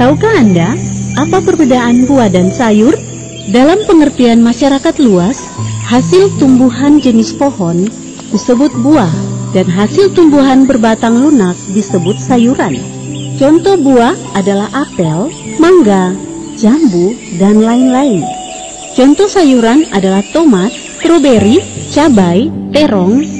Tahukah Anda apa perbedaan buah dan sayur? Dalam pengertian masyarakat luas, hasil tumbuhan jenis pohon disebut buah dan hasil tumbuhan berbatang lunak disebut sayuran. Contoh buah adalah apel, mangga, jambu, dan lain-lain. Contoh sayuran adalah tomat, stroberi, cabai, terong,